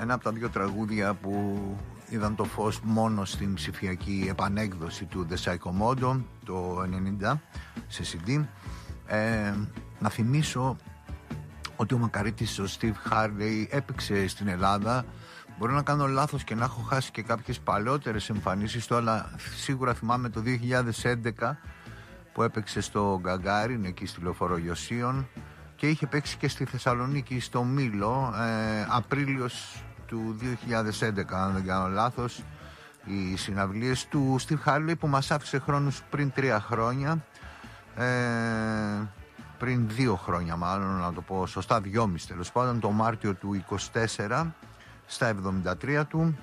ένα από τα δύο τραγούδια που είδαν το φως μόνο στην ψηφιακή επανέκδοση του The Psychomodo το 90 σε CD. Να θυμίσω ότι ο μακαρίτης ο Steve Harley έπαιξε στην Ελλάδα. Μπορεί να κάνω λάθος και να έχω χάσει και κάποιες παλαιότερες εμφανίσεις του, αλλά σίγουρα θυμάμαι το 2011 που έπαιξε στο Γκαγκάριν εκεί στη Λεωφόρο Ιωσίων, και είχε παίξει και στη Θεσσαλονίκη στο Μήλο Απρίλιος του 2011, αν δεν κάνω λάθος, οι συναυλίες του Steve Harley, που μας άφησε χρόνους πριν 3 χρόνια, πριν 2 χρόνια μάλλον, να το πω σωστά, 2,5 τέλος πάντων, το Μάρτιο του 24, στα 73 του,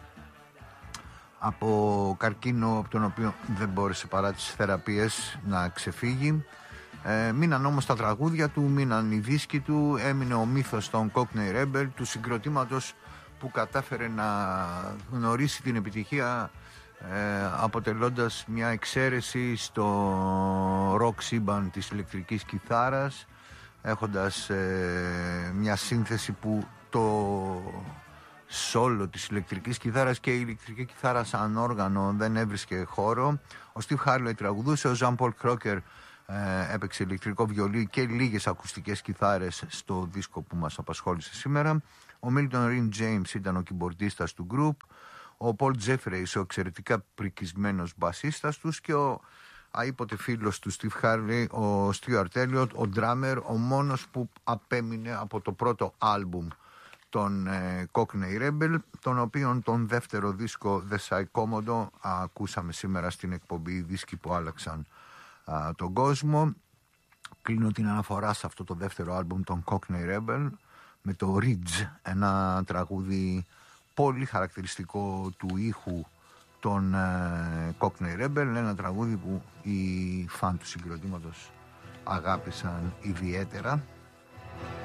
από καρκίνο από τον οποίο δεν μπόρεσε παρά τις θεραπείες να ξεφύγει. Μείναν όμως τα τραγούδια του, μείναν οι δίσκοι του, έμεινε ο μύθος των Cockney Rebel, του συγκροτήματος που κατάφερε να γνωρίσει την επιτυχία αποτελώντας μια εξαίρεση στο rock σύμπαν της ηλεκτρικής κιθάρας, έχοντας μια σύνθεση που το σόλο της ηλεκτρικής κιθάρας και η ηλεκτρική κιθάρα σαν όργανο δεν έβρισκε χώρο. Ο Steve Harley τραγουδούσε, ο Jean Paul Crocker έπαιξε ηλεκτρικό βιολί και λίγες ακουστικές κιθάρες στο δίσκο που μας απασχόλησε σήμερα. Ο Milton Ring James ήταν ο κιμπορντίστας του group, ο Paul Jeffreys ο εξαιρετικά πρικισμένος μπασίστας τους και ο αήποτε φίλος του Steve Harley, ο Stuart Elliott, ο drummer, ο μόνος που απέμεινε από το πρώτο άλμπουμ των Cockney Rebel, τον οποίον τον δεύτερο δίσκο The Psychomodo ακούσαμε σήμερα στην εκπομπή δίσκοι που άλλαξαν τον κόσμο. Κλείνω την αναφορά σε αυτό το δεύτερο άλμπουμ των Cockney Rebel με το Ridge, ένα τραγούδι πολύ χαρακτηριστικό του ήχου των Cockney Rebel, ένα τραγούδι που οι φαν του συγκροτήματος αγάπησαν ιδιαίτερα.